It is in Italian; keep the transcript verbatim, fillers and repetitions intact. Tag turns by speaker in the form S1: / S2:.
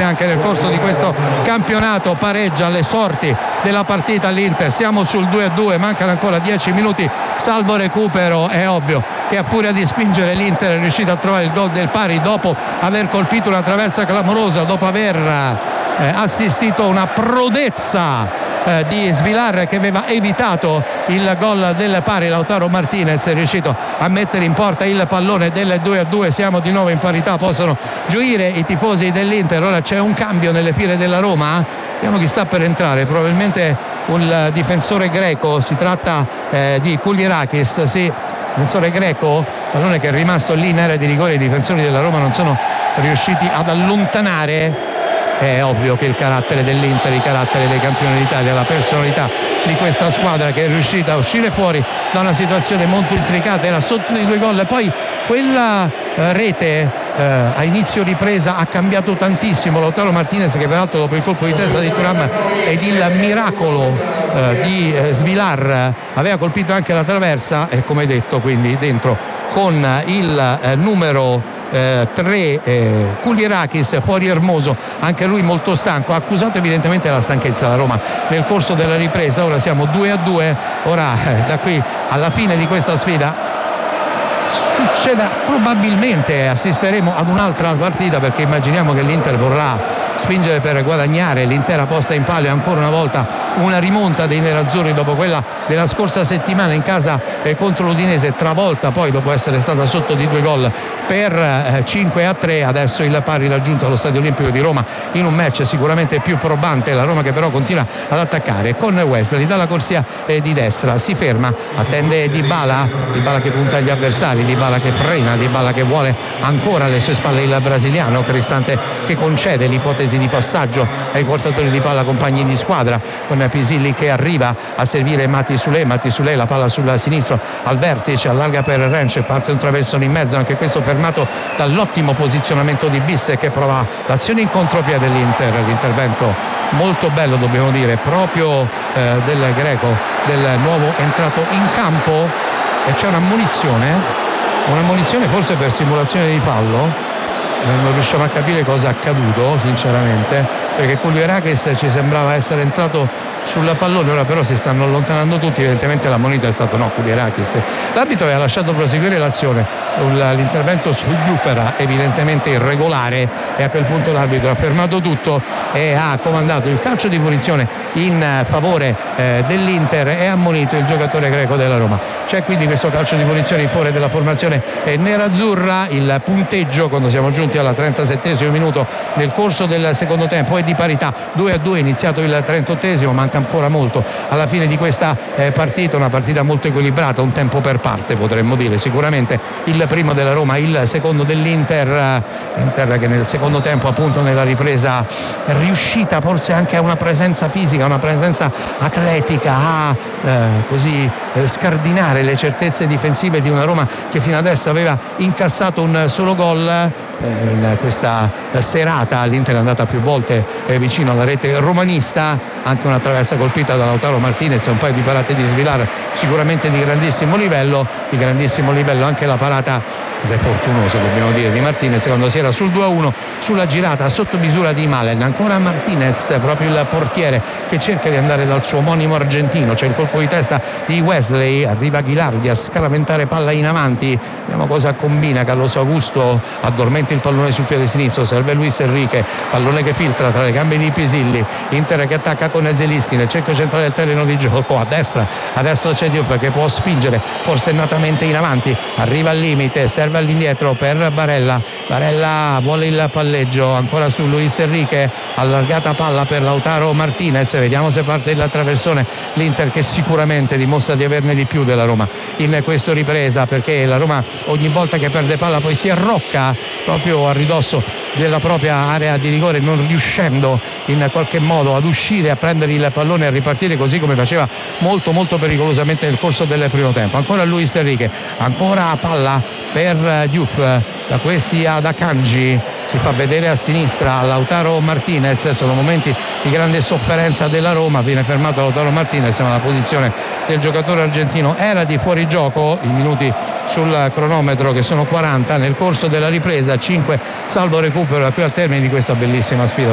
S1: anche nel corso di questo campionato. Pareggia alle sorti della partita l'Inter, siamo sul due a due, mancano ancora dieci minuti salvo recupero. È ovvio che a furia di spingere l'Inter è riuscito a trovare il gol del pari dopo aver colpito una traversa clamorosa, dopo aver eh, assistito a una prodezza eh, di Svilar che aveva evitato il gol del pari. Lautaro Martinez è riuscito a mettere in porta il pallone del due a due, siamo di nuovo in parità, possono gioire i tifosi dell'Inter. Ora c'è un cambio nelle file della Roma, vediamo chi sta per entrare, probabilmente un difensore greco, si tratta eh, di Koulirakis, sì, difensore greco, pallone che è rimasto lì in area di rigore, i difensori della Roma non sono riusciti ad allontanare. È ovvio che il carattere dell'Inter, il carattere dei campioni d'Italia, la personalità di questa squadra che è riuscita a uscire fuori da una situazione molto intricata, era sotto di due gol e poi quella eh, rete eh, a inizio ripresa ha cambiato tantissimo. Lautaro Martinez, che peraltro dopo il colpo di testa di Thuram ed il miracolo eh, di eh, Svilar aveva colpito anche la traversa, e come detto quindi dentro con il eh, numero Eh, tre eh, Koulirakis fuori Hermoso, anche lui molto stanco, ha accusato evidentemente la stanchezza la Roma nel corso della ripresa. Ora siamo due a due, ora eh, da qui alla fine di questa sfida succeda, probabilmente assisteremo ad un'altra partita, perché immaginiamo che l'Inter vorrà spingere per guadagnare l'intera posta in palio, ancora una volta una rimonta dei nerazzurri dopo quella della scorsa settimana in casa eh, contro l'Udinese, travolta poi dopo essere stata sotto di due gol per eh, cinque a tre. Adesso il pari raggiunto allo Stadio Olimpico di Roma in un match sicuramente più probante, la Roma che però continua ad attaccare con Wesley dalla corsia eh, di destra, si ferma, attende Dybala, Dybala che punta agli avversari, Dybala che frena, Dybala che vuole ancora alle sue spalle il brasiliano, Cristante che concede l'ipotesi di passaggio ai portatori di palla compagni di squadra, con Pisilli che arriva a servire Mati Sule, Mati Sule la palla sul sinistro al vertice, allarga per Rence, parte un traversone in mezzo, anche questo fermato dall'ottimo posizionamento di Bis che prova l'azione in contropiede dell'Inter. L'intervento molto bello, dobbiamo dire, proprio eh, del greco, del nuovo entrato in campo, e c'è un'ammonizione un'ammonizione forse per simulazione di fallo. Non riusciamo a capire cosa è accaduto sinceramente, perché Koulirakis ci sembrava essere entrato sul pallone, ora però si stanno allontanando tutti, evidentemente la moneta è stata no, Koulirakis. L'arbitro aveva lasciato proseguire l'azione, l'intervento su Diouf era evidentemente irregolare e a quel punto l'arbitro ha fermato tutto e ha comandato il calcio di punizione in favore eh, dell'Inter e ha ammonito il giocatore greco della Roma. C'è quindi questo calcio di punizione in favore della formazione eh, nerazzurra. Il punteggio, quando siamo giunti al trentasettesimo minuto nel corso del secondo tempo, è di parità, due a due, iniziato il trentottesimo, manca ancora molto alla fine di questa eh, partita, una partita molto equilibrata, un tempo per parte potremmo dire, sicuramente il primo della Roma, il secondo dell'Inter, Inter che nel secondo tempo appunto nella ripresa è riuscita forse anche a una presenza fisica, una presenza atletica, a eh, così eh, scardinare le certezze difensive di una Roma che fino adesso aveva incassato un solo gol. In questa serata l'Inter è andata più volte vicino alla rete romanista, anche una traversa colpita da Lautaro Martinez e un paio di parate di Svilar sicuramente di grandissimo livello, di grandissimo livello anche la parata, se fortunosa dobbiamo dire, di Martinez quando si era sul due a uno sulla girata sotto misura di Malen. Ancora Martinez, proprio il portiere che cerca di andare dal suo omonimo argentino, c'è il colpo di testa di Wesley, arriva Ghilardi a scaraventare palla in avanti, vediamo cosa combina Carlos Augusto, addormenta il pallone sul piede sinistro, serve Luis Enrique, pallone che filtra tra le gambe di Pisilli, Inter che attacca con Zelinski nel cerchio centrale del terreno di gioco, a destra adesso c'è Diouf che può spingere forsennatamente in avanti, arriva al limite, serve all'indietro per Barella, Barella vuole il palleggio, ancora su Luis Enrique, allargata palla per Lautaro Martinez, vediamo se parte il traversone, l'Inter che sicuramente dimostra di averne di più della Roma in questa ripresa, perché la Roma ogni volta che perde palla poi si arrocca proprio a ridosso della propria area di rigore, non riuscendo in qualche modo ad uscire, a prendere il pallone e a ripartire così come faceva molto molto pericolosamente nel corso del primo tempo. Ancora Luis Enrique, ancora palla per Diouf, da questi ad Akanji, si fa vedere a sinistra Lautaro Martinez, sono momenti di grande sofferenza della Roma, viene fermato Lautaro Martinez ma la posizione del giocatore argentino era di fuorigioco, i minuti sul cronometro che sono quaranta nel corso della ripresa, cinque salvo recupero da qui al termine di questa bellissima sfida.